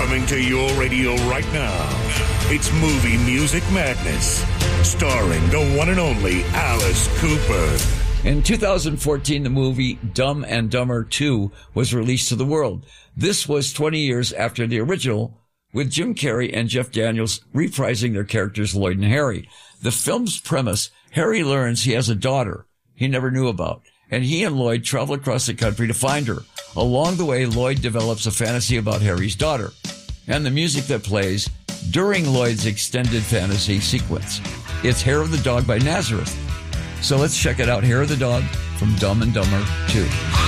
Coming to your radio right now, it's Movie Music Madness, starring the one and only Alice Cooper. In 2014, the movie Dumb and Dumber 2 was released to the world. This was 20 years after the original, with Jim Carrey and Jeff Daniels reprising their characters Lloyd and Harry. The film's premise, Harry learns he has a daughter he never knew about, and he and Lloyd travel across the country to find her. Along the way, Lloyd develops a fantasy about Harry's daughter, and the music that plays during Lloyd's extended fantasy sequence. It's Hair of the Dog by Nazareth. So let's check it out. Hair of the Dog from Dumb and Dumber 2.